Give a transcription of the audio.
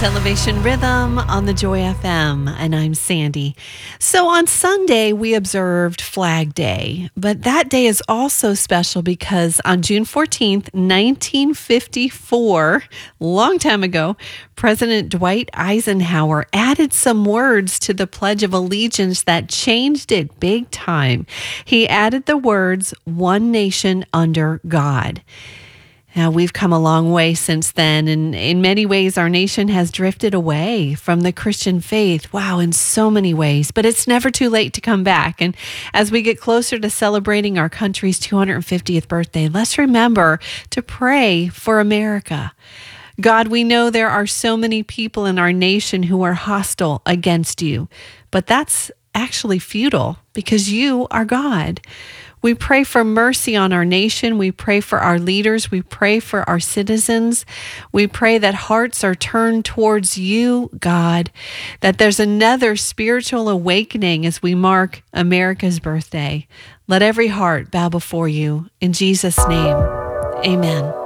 It's Elevation Rhythm on the Joy FM, and I'm Sandy. So on Sunday, we observed Flag Day, but that day is also special because on June 14th, 1954, long time ago, President Dwight Eisenhower added some words to the Pledge of Allegiance that changed it big time. He added the words, "One nation under God." Now, we've come a long way since then, and in many ways, our nation has drifted away from the Christian faith. Wow, in so many ways, but it's never too late to come back. And as we get closer to celebrating our country's 250th birthday, let's remember to pray for America. God, we know there are so many people in our nation who are hostile against you, but that's actually futile because you are God. We pray for mercy on our nation. We pray for our leaders. We pray for our citizens. We pray that hearts are turned towards you, God, that there's another spiritual awakening as we mark America's birthday. Let every heart bow before you. In Jesus' name, amen.